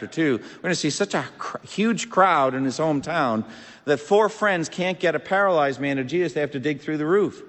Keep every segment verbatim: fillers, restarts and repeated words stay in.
chapter two, we're going to see such a cr- huge crowd in his hometown that four friends can't get a paralyzed man to Jesus. They have to dig through the roof.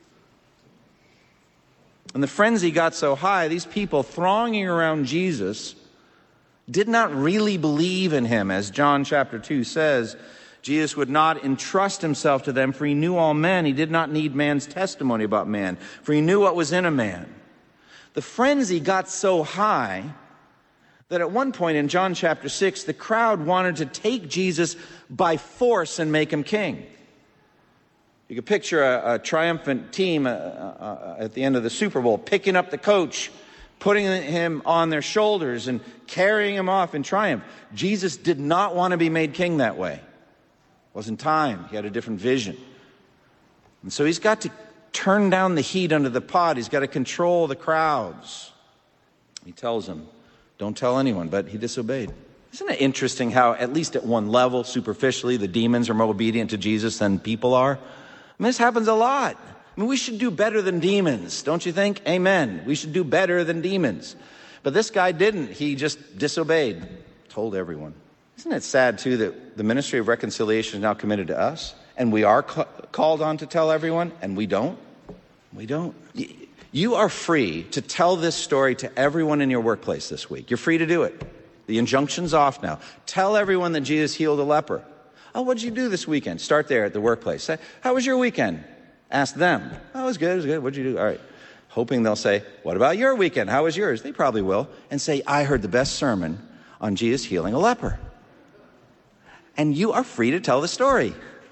And the frenzy got so high, these people thronging around Jesus did not really believe in him. As John chapter two says, Jesus would not entrust himself to them, for he knew all men. He did not need man's testimony about man, for he knew what was in a man. The frenzy got so high that at one point in John chapter six, the crowd wanted to take Jesus by force and make him king. You could picture a, a triumphant team uh, uh, at the end of the Super Bowl picking up the coach, putting him on their shoulders and carrying him off in triumph. Jesus did not want to be made king that way. It wasn't time. He had a different vision. And so he's got to turn down the heat under the pot. He's got to control the crowds. He tells them, don't tell anyone, but he disobeyed. Isn't it interesting how, at least at one level, superficially, the demons are more obedient to Jesus than people are? I mean, this happens a lot. I mean, we should do better than demons, don't you think? Amen. We should do better than demons. But this guy didn't. He just disobeyed, told everyone. Isn't it sad, too, that the ministry of reconciliation is now committed to us? And we are ca- called on to tell everyone, and we don't? We don't. You are free to tell this story to everyone in your workplace this week. You're free to do it. The injunction's off now. Tell everyone that Jesus healed a leper. Oh, what did you do this weekend? Start there at the workplace. Say, how was your weekend? Ask them. Oh, it was good, it was good. What did you do? All right. Hoping they'll say, what about your weekend? How was yours? They probably will. And say, I heard the best sermon on Jesus healing a leper. And you are free to tell the story.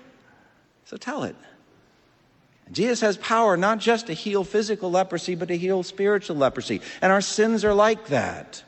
So tell it. Jesus has power not just to heal physical leprosy, but to heal spiritual leprosy. And our sins are like that.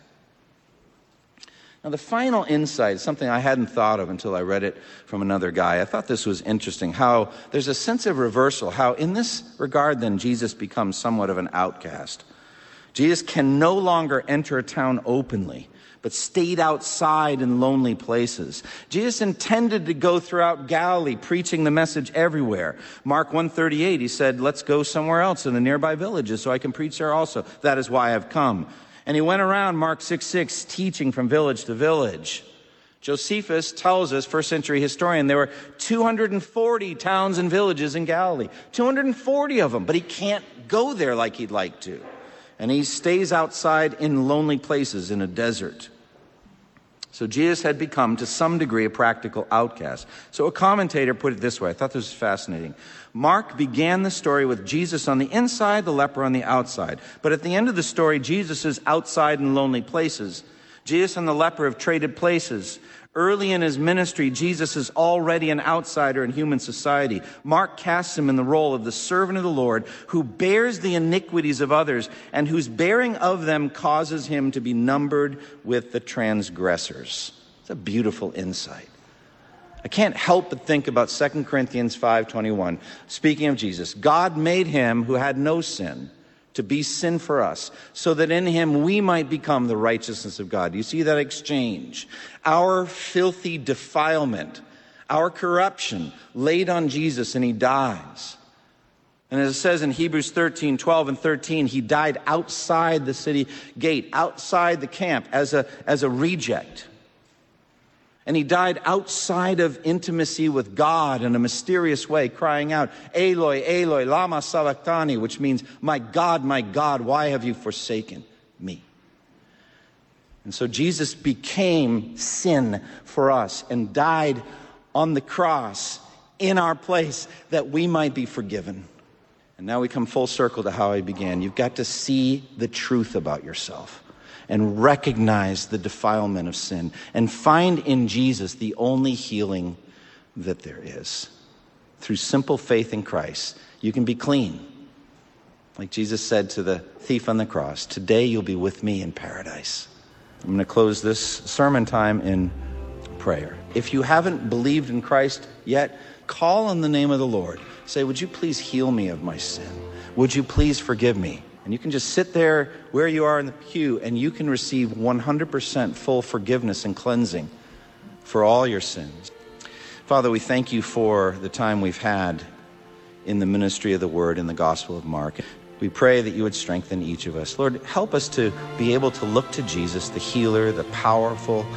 Now, the final insight is something I hadn't thought of until I read it from another guy. I thought this was interesting, how there's a sense of reversal, how in this regard, then, Jesus becomes somewhat of an outcast. Jesus can no longer enter a town openly, but stayed outside in lonely places. Jesus intended to go throughout Galilee, preaching the message everywhere. Mark one thirty-eight, he said, let's go somewhere else in the nearby villages so I can preach there also. That is why I've come. And he went around, Mark six six, teaching from village to village. Josephus tells us, first century historian, there were two hundred forty towns and villages in Galilee. two hundred forty of them, but he can't go there like he'd like to. And he stays outside in lonely places in a desert. So Jesus had become, to some degree, a practical outcast. So a commentator put it this way. I thought this was fascinating. Mark began the story with Jesus on the inside, the leper on the outside. But at the end of the story, Jesus is outside in lonely places. Jesus and the leper have traded places. Early in his ministry, Jesus is already an outsider in human society. Mark casts him in the role of the servant of the Lord who bears the iniquities of others and whose bearing of them causes him to be numbered with the transgressors. It's a beautiful insight. I can't help but think about Second Corinthians five twenty-one. Speaking of Jesus, God made him who had no sin to be sin for us, so that in him we might become the righteousness of God. You see that exchange? Our filthy defilement, our corruption laid on Jesus, and he dies. And as it says in Hebrews thirteen, twelve and thirteen, he died outside the city gate, outside the camp as a, as a reject. And he died outside of intimacy with God in a mysterious way, crying out, Eloi, Eloi, lama sabachthani, which means, my God, my God, why have you forsaken me? And so Jesus became sin for us and died on the cross in our place that we might be forgiven. And now we come full circle to how I began. You've got to see the truth about yourself and recognize the defilement of sin, and find in Jesus the only healing that there is. Through simple faith in Christ, you can be clean. Like Jesus said to the thief on the cross, today you'll be with me in paradise. I'm going to close this sermon time in prayer. If you haven't believed in Christ yet, call on the name of the Lord. Say, would you please heal me of my sin? Would you please forgive me? And you can just sit there where you are in the pew, and you can receive one hundred percent full forgiveness and cleansing for all your sins. Father, we thank you for the time we've had in the ministry of the Word in the Gospel of Mark. We pray that you would strengthen each of us. Lord, help us to be able to look to Jesus, the healer, the powerful,